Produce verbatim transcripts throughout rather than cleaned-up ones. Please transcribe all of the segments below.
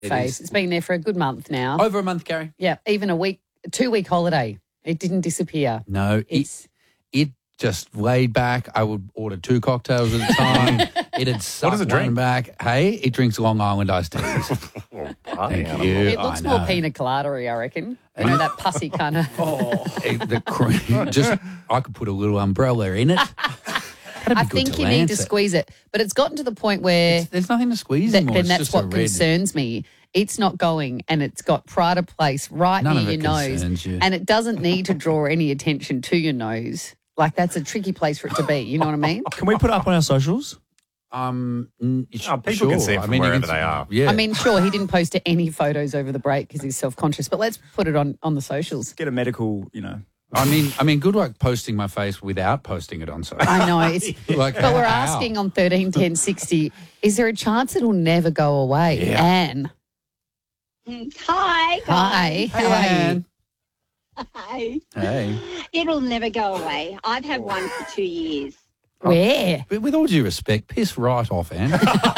It face. is. It's been there for a good month now. Over a month, Gary. Yeah, even a week, a two-week holiday. It didn't disappear. No, It's it, it just laid back. I would order two cocktails at a time. It'd suck does it one drink? back. Hey, it drinks Long Island iced teas. Thank you. it looks I more know. pina colada-y, I reckon. You know, that pussy kind of. Eh, the cream. Just, I could put a little umbrella in it. That'd be I good think to you need to Lancet. squeeze it, but it's gotten to the point where There's nothing to squeeze that, anymore. then It's that's just a what red- concerns me. It's not going, and it's got Prada Place right None near of your it nose, concerns you. and it doesn't need to draw any attention to your nose. Like that's a tricky place for it to be. You know what I mean? Can we put it up on our socials? Um, mm, Oh, people sure. can see it I from mean, you wherever can- they are. Yeah. I mean, sure, he didn't post any photos over the break because he's self-conscious, but let's put it on, on the socials. Get a medical, you know. I mean, I mean, good luck posting my face without posting it on social. I know, it's, Like, but we're how? asking on thirteen ten sixty, is there a chance it'll never go away? Yeah. Anne, Hi, hi, guys. how are you? Hi. Hey. It'll never go away. I've had one for two years. Where? But with all due respect, piss right off, Anne.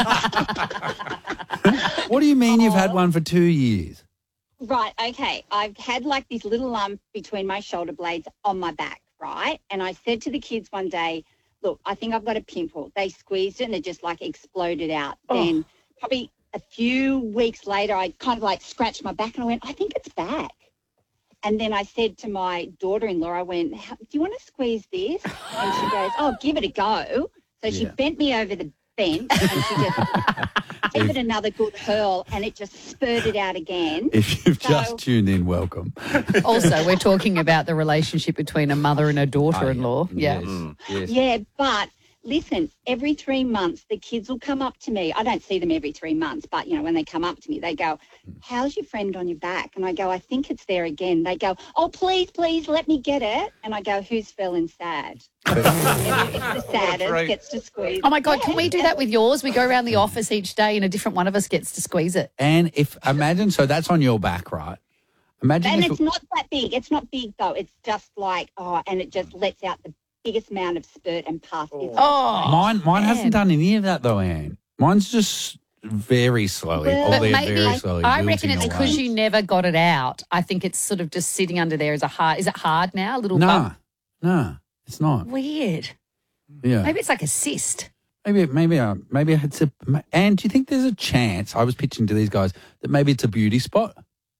What do you mean you've had one for two years? Right, okay. I've had like this little lump between my shoulder blades on my back, right? And I said to the kids one day, look, I think I've got a pimple. They squeezed it and it just like exploded out. Then probably a few weeks later, I kind of like scratched my back and I went, I think it's back. And then I said to my daughter-in-law, I went, "How- do you want to squeeze this? And she goes, oh, give it a go. So she Yeah. bent me over the bench and she just gave it another good hurl and it just spurted out again. If you've So- just tuned in, welcome. Also, we're talking about the relationship between a mother and a daughter-in-law. Yeah. Yes. yes. Yeah, but listen, every three months the kids will come up to me. I don't see them every three months, but, you know, when they come up to me, they go, how's your friend on your back? And I go, I think it's there again. They go, oh, please, please, let me get it. And I go, who's feeling sad? It's the saddest gets to squeeze. Oh, my God, can we do that with yours? We go around the office each day and a different one of us gets to squeeze it. And if, imagine, so that's on your back, right? Imagine And if it's not that big. It's not big, though. It's just like, oh, and it just lets out the biggest amount of spurt and puff. It's Oh, Mine, mine man. hasn't done any of that though, Anne. Mine's just very slowly, Well, But albeit maybe, very slowly. I reckon wilting it's away. because you never got it out. I think it's sort of just sitting under there as a hard. Is it hard now? A little No, bump? no, it's not. Weird. Yeah, Maybe it's like a cyst. maybe, maybe, uh, maybe it's a. And do you think there's a chance? I was pitching to these guys that maybe it's a beauty spot.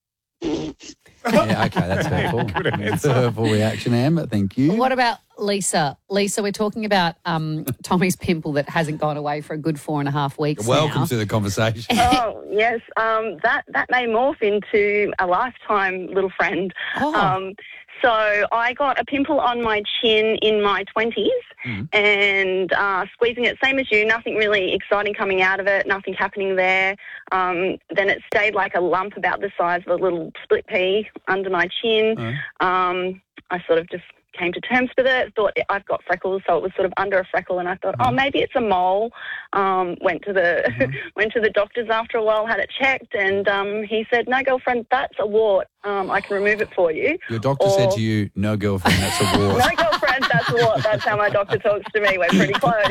Yeah, okay, that's hurtful. That's a hurtful reaction, Anne, but thank you. What about Lisa? Lisa, we're talking about um, Tommy's pimple that hasn't gone away for a good four and a half weeks Welcome now. to the conversation. Oh, yes. Um, that, that may morph into a lifetime little friend. Oh. Um, so I got a pimple on my chin in my twenties and uh, squeezing it, same as you, nothing really exciting coming out of it, nothing happening there. Um, then it stayed like a lump about the size of a little split pea under my chin. Um, I sort of just came to terms with it, thought I've got freckles, so it was sort of under a freckle, and I thought, oh, maybe it's a mole. Um, went to the went to the doctors after a while, had it checked, and um, he said, no, girlfriend, that's a wart. Um, I can remove it for you. Your doctor said Or- to you, no, girlfriend, that's a war. No, girlfriend, that's a wart. That's how my doctor talks to me. We're pretty close.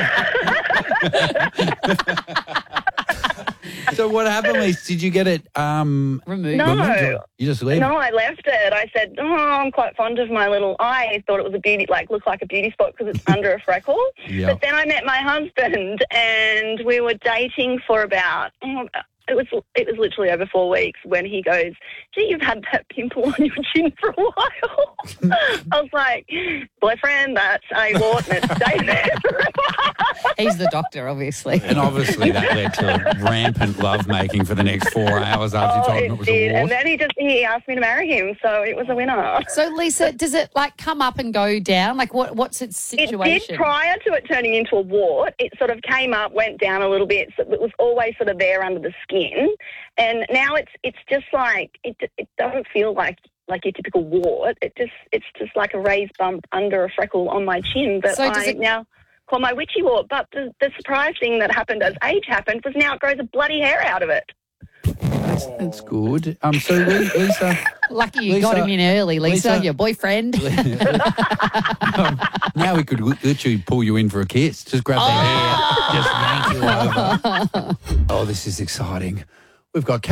So what happened, Lisa? Did you get it um, Removed. No. removed or You just leave No, it? I left it. I said, oh, I'm quite fond of my little eye. I thought it was a beauty, like, looked like a beauty spot because it's under a freckle. Yeah. But then I met my husband and we were dating for about, oh, it was it was literally over four weeks when he goes, gee, you've had that pimple on your chin for a while. I was like, boyfriend, that's a wart and it stayed there forever. He's the doctor, obviously. And obviously that led to rampant lovemaking for the next four hours after you Oh, told him it it was did. a war. And then he just he asked me to marry him, so it was a winner. So, Lisa, does it like come up and go down? Like, what? what's its It situation? did prior to it turning into a wart. It sort of came up, went down a little bit. So it was always sort of there under the skin, and now it's it's just like it. It doesn't feel like like your typical wart. It just it's just like a raised bump under a freckle on my chin that So does I it- now call my witchy wart. But the, the surprise thing that happened as age happened was now it grows a bloody hair out of it. That's, that's good. Um, so, Li- Lisa, Lucky you Lisa- got him in early, Lisa, Lisa- your boyfriend. um, now we could li- literally pull you in for a kiss. Just grab the hair, just yank you over. Oh, this is exciting. We've got